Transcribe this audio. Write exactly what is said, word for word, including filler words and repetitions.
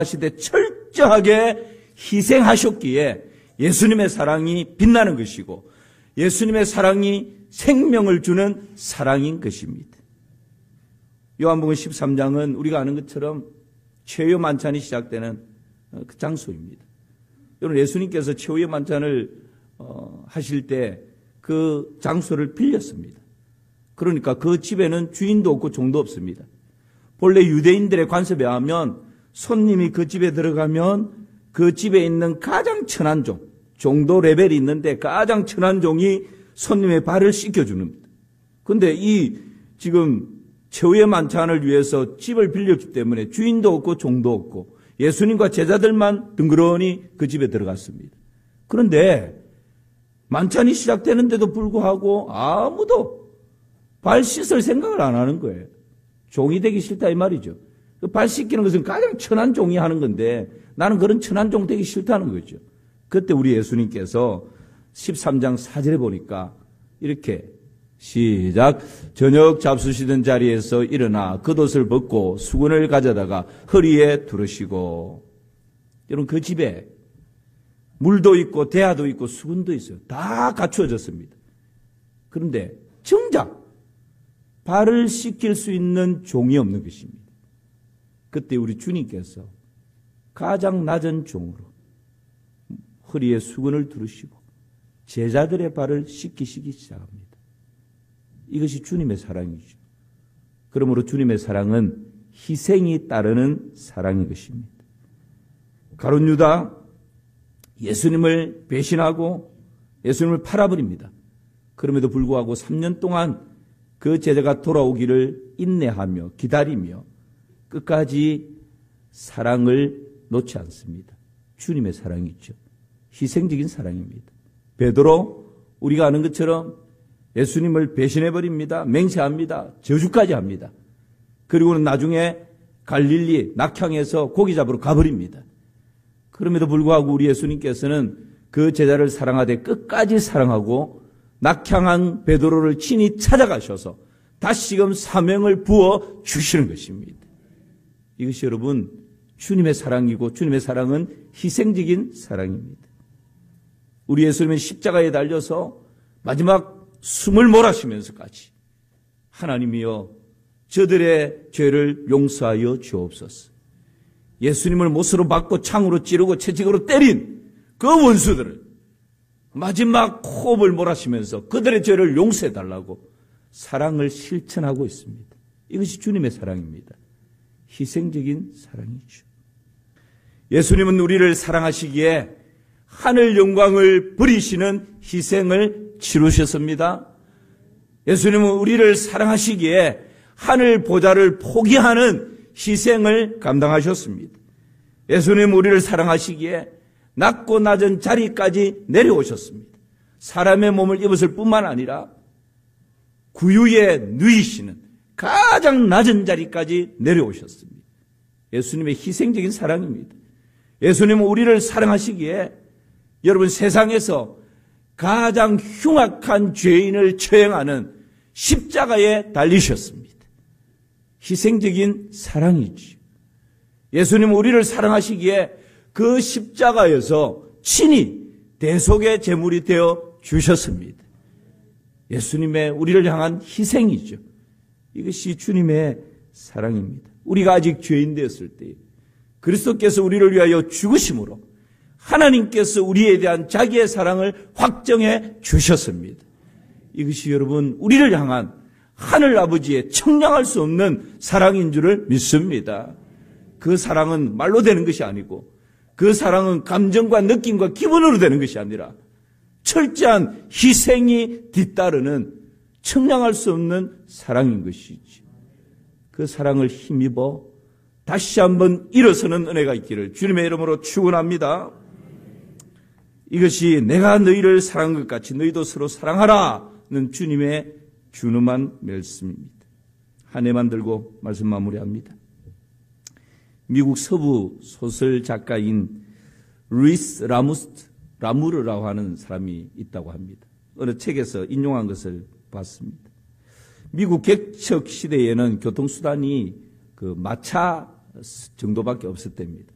시대 철저하게 희생하셨기에 예수님의 사랑이 빛나는 것이고 예수님의 사랑이 생명을 주는 사랑인 것입니다. 요한복음 십삼 장은 우리가 아는 것처럼 최후의 만찬이 시작되는 그 장소입니다. 여러분, 예수님께서 최후의 만찬을 어, 하실 때 그 장소를 빌렸습니다. 그러니까 그 집에는 주인도 없고 종도 없습니다. 본래 유대인들의 관습에 하면 손님이 그 집에 들어가면 그 집에 있는 가장 천한 종, 종도 레벨이 있는데 가장 천한 종이 손님의 발을 씻겨주는 겁니다. 그런데 이 지금 최후의 만찬을 위해서 집을 빌렸기 때문에 주인도 없고 종도 없고 예수님과 제자들만 덩그러니 그 집에 들어갔습니다. 그런데 만찬이 시작되는데도 불구하고 아무도 발 씻을 생각을 안 하는 거예요. 종이 되기 싫다 이 말이죠. 그 발 씻기는 것은 가장 천한 종이 하는 건데 나는 그런 천한 종 되기 싫다는 거죠. 그때 우리 예수님께서 십삼 장 사 절에 보니까 이렇게 시작. 저녁 잡수시던 자리에서 일어나 겉옷을 벗고 수건을 가져다가 허리에 두르시고. 여러분, 그 집에 물도 있고 대야도 있고 수건도 있어요. 다 갖추어졌습니다. 그런데 정작 발을 씻길 수 있는 종이 없는 것입니다. 그때 우리 주님께서 가장 낮은 종으로 허리에 수건을 두르시고 제자들의 발을 씻기시기 시작합니다. 이것이 주님의 사랑이죠. 그러므로 주님의 사랑은 희생이 따르는 사랑인 것입니다. 가룟 유다 예수님을 배신하고 예수님을 팔아버립니다. 그럼에도 불구하고 삼 년 동안 그 제자가 돌아오기를 인내하며 기다리며 끝까지 사랑을 놓지 않습니다. 주님의 사랑이죠. 희생적인 사랑입니다. 베드로, 우리가 아는 것처럼 예수님을 배신해버립니다. 맹세합니다. 저주까지 합니다. 그리고는 나중에 갈릴리 낙향에서 고기 잡으러 가버립니다. 그럼에도 불구하고 우리 예수님께서는 그 제자를 사랑하되 끝까지 사랑하고 낙향한 베드로를 친히 찾아가셔서 다시금 사명을 부어 주시는 것입니다. 이것이 여러분 주님의 사랑이고 주님의 사랑은 희생적인 사랑입니다. 우리 예수님은 십자가에 달려서 마지막 숨을 몰아쉬면서까지 하나님이여 저들의 죄를 용서하여 주옵소서. 예수님을 못으로 박고 창으로 찌르고 채찍으로 때린 그 원수들을 마지막 호흡을 몰아쉬면서 그들의 죄를 용서해달라고 사랑을 실천하고 있습니다. 이것이 주님의 사랑입니다. 희생적인 사랑이죠. 예수님은 우리를 사랑하시기에 하늘 영광을 버리시는 희생을 치르셨습니다. 예수님은 우리를 사랑하시기에 하늘 보좌를 포기하는 희생을 감당하셨습니다. 예수님은 우리를 사랑하시기에 낮고 낮은 자리까지 내려오셨습니다. 사람의 몸을 입었을 뿐만 아니라 구유에 누이시는 가장 낮은 자리까지 내려오셨습니다. 예수님의 희생적인 사랑입니다. 예수님은 우리를 사랑하시기에 여러분 세상에서 가장 흉악한 죄인을 처형하는 십자가에 달리셨습니다. 희생적인 사랑이지. 예수님은 우리를 사랑하시기에 그 십자가에서 친히 대속의 제물이 되어 주셨습니다. 예수님의 우리를 향한 희생이죠. 이것이 주님의 사랑입니다. 우리가 아직 죄인 되었을 때 그리스도께서 우리를 위하여 죽으심으로 하나님께서 우리에 대한 자기의 사랑을 확정해 주셨습니다. 이것이 여러분 우리를 향한 하늘 아버지의 청량할 수 없는 사랑인 줄을 믿습니다. 그 사랑은 말로 되는 것이 아니고 그 사랑은 감정과 느낌과 기분으로 되는 것이 아니라 철저한 희생이 뒤따르는 청량할 수 없는 사랑인 것이지. 그 사랑을 힘입어 다시 한번 일어서는 은혜가 있기를 주님의 이름으로 축원합니다. 이것이 내가 너희를 사랑한 것 같이 너희도 서로 사랑하라는 주님의 준엄한 말씀입니다. 한 해만 들고 말씀 마무리합니다. 미국 서부 소설 작가인 루이스 라무스트, 라무르라고 하는 사람이 있다고 합니다. 어느 책에서 인용한 것을 봤습니다. 미국 개척 시대에는 교통수단이 그 마차 정도밖에 없었답니다.